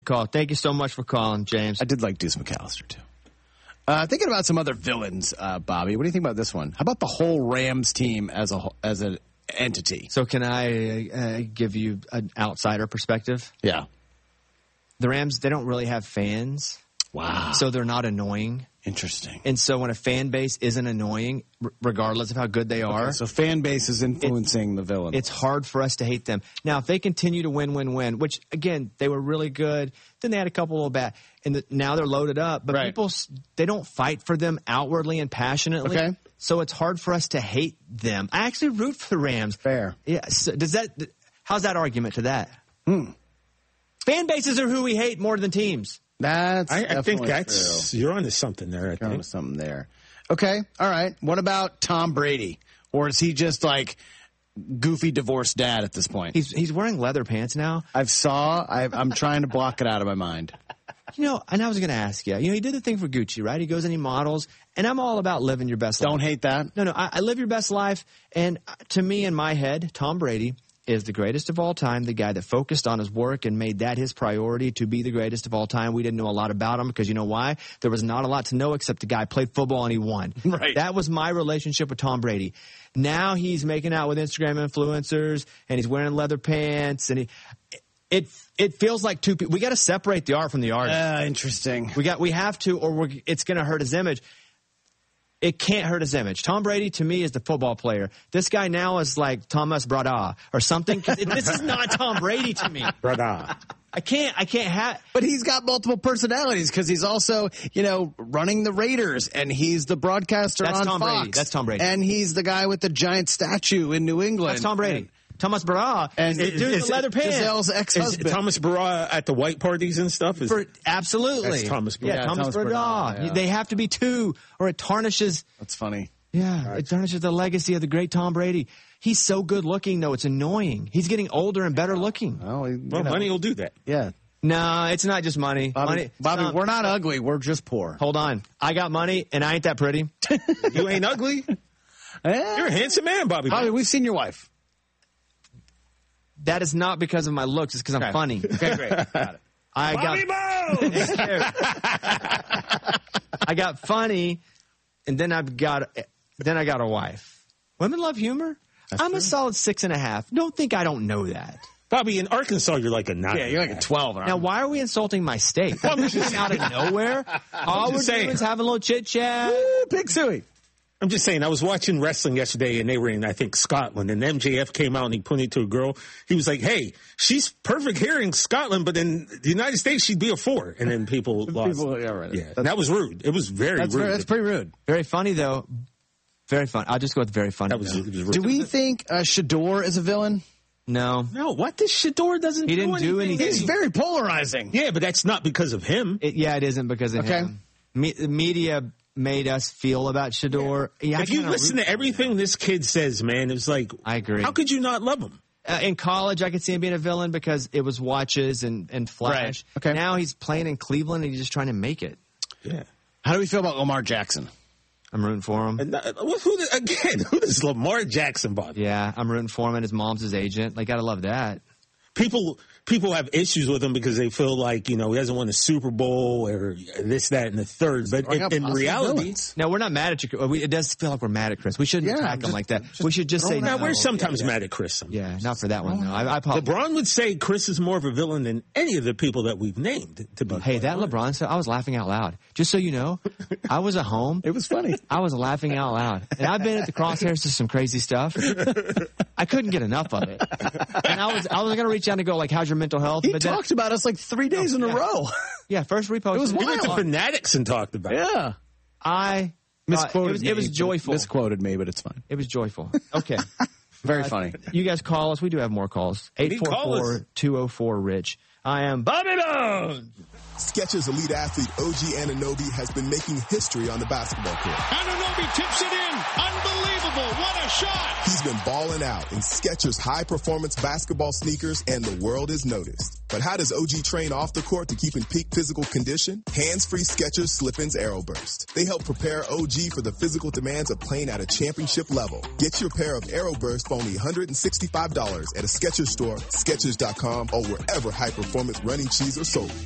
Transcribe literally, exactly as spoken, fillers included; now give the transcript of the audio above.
call. Thank you so much for calling, James. I did like Deuce McAllister, too. Uh, thinking about some other villains, uh, Bobby. What do you think about this one? How about the whole Rams team as a as an entity? So can I uh, give you an outsider perspective? Yeah. The Rams, they don't really have fans. Wow. So they're not annoying. Interesting. And so when a fan base isn't annoying, r- regardless of how good they are. Okay, so fan base is influencing it, the villain. It's hard for us to hate them. Now, if they continue to win, win, win, which, again, they were really good. Then they had a couple little bad. And the, now they're loaded up. But right. people, they don't fight for them outwardly and passionately. Okay. So it's hard for us to hate them. I actually root for the Rams. Fair. Yeah. So does that? How's that argument to that? Hmm. Fan bases are who we hate more than teams. That's I, I think that's true. you're onto something there. I You're think onto something there. Okay, all right. What about Tom Brady, or is he just like goofy divorced dad at this point? He's he's wearing leather pants now. I've saw. I've, I'm trying to block it out of my mind. You know, and I was going to ask you. You know, he did the thing for Gucci, right? He goes and he models, and I'm all about living your best life. Don't hate that. No, no, I, I live your best life, and to me, in my head, Tom Brady is the greatest of all time, the guy that focused on his work and made that his priority to be the greatest of all time. We didn't know a lot about him because you know why? There was not a lot to know except the guy played football and he won. Right. That was my relationship with Tom Brady. Now he's making out with Instagram influencers and he's wearing leather pants and he it it feels like two people. We got to separate the art from the artist. Uh, interesting. We got we have to or we're, it's going to hurt his image. It can't hurt his image. Tom Brady, to me, is the football player. This guy now is like Thomas Brada or something. This is not Tom Brady to me. Brada. I can't, I can't have. But he's got multiple personalities because he's also, you know, running the Raiders and he's the broadcaster That's on Tom Fox. Brady. That's Tom Brady. And he's the guy with the giant statue in New England. That's Tom Brady. And, Thomas Brada and is the dude in the leather pants. Giselle's Is ex-husband. Thomas Barra at the white parties and stuff? Is, For, absolutely. That's Thomas Brada. Yeah, Yeah, Thomas, Thomas Brada. Brada, yeah. They have to be two or it tarnishes. That's funny. Yeah, it tarnishes the legacy of the great Tom Brady. He's so good looking, though. It's annoying. He's getting older and better looking. Well, he, well, know, money will do that. Yeah. No, it's not just money. Bobby, money, Bobby some- we're not ugly. We're just poor. Hold on. I got money, and I ain't that pretty. You ain't ugly. Eh, You're a handsome man, Bobby. Bobby, we've seen your wife. That is not because of my looks. It's because I'm Okay. funny. Okay, great. Got it. I Bobby got Bones! I got funny, and then I've got then I got a wife. Women love humor. That's I'm true. a solid six and a half. Don't think I don't know that. Bobby, in Arkansas, you're like a nine. Yeah, you're like a twelve. Now, why are we insulting my state? That's just out of nowhere. All we're just saying. doing is having a little chit chat. Woo, Big Suey. I'm just saying, I was watching wrestling yesterday, and they were in, I think, Scotland, and M J F came out, and he pointed to a girl. He was like, hey, she's perfect here in Scotland, but in the United States, she'd be a four. And then people lost. People, yeah, right. Yeah, That's, that was rude. It was very that's, rude. very, that's pretty rude. Very funny though. Very fun. I'll just go with very funny. That was, though. it was rude. Do we think uh, Shador is a villain? No, No, what? This Shador doesn't He do didn't do anything. He's very polarizing. Yeah, but that's not because of him. it, yeah, it isn't because of Okay. him. Me, the media made us feel about Shador. Yeah, I If you kinda listen root- to everything this kid says, man, it's like, I agree. how could you not love him? Uh, in college, I could see him being a villain because it was watches and, and flash. Right. Okay. Now he's playing in Cleveland and he's just trying to make it. Yeah. How do we feel about Lamar Jackson? I'm rooting for him. And, uh, who, again, who does Lamar Jackson bother? Yeah, I'm rooting for him and his mom's his agent. Like, gotta love that. People people have issues with him because they feel like, you know, he hasn't won a Super Bowl or this, that, and the third. But Bring in, up in possible reality, villains. No, we're not mad at you. We, it does feel like we're mad at Chris. We shouldn't Yeah, attack him just- like that. just We should just throw say him no. out. now we're sometimes mad at Chris. Yeah, not for that one, no. I, I apologize. LeBron would say Chris is more of a villain than any of the people that we've named. To be Hey, that LeBron stuff, I was laughing out loud. Just so you know, I was at home. It was funny. I was laughing out loud. And I've been at the crosshairs to some crazy stuff. I couldn't get enough of it. And I was I was going to reach out and go, like, how's your mental health? He But then- talked about us like three days in a yeah. row. yeah, first repost. It was We went to wild. Fanatics and talked about it. Yeah. I Misquoted it was, me. it was joyful. Misquoted me, but it's fine. It was joyful. Okay. Very funny. You guys call us. We do have more calls. eight four four, two oh four, RICH. I am Bobby Bones. Skechers elite athlete O G Anunoby has been making history on the basketball court. Anunoby tips it in. Unbelievable. What a shot. He's been balling out in Skechers high-performance basketball sneakers, and the world is noticed. But how does O G train off the court to keep in peak physical condition? Hands-free Skechers Slip-ins Aeroburst. They help prepare O G for the physical demands of playing at a championship level. Get your pair of Aeroburst for only one hundred sixty-five dollars at a Skechers store, Skechers dot com, or wherever high-performance running shoes are sold.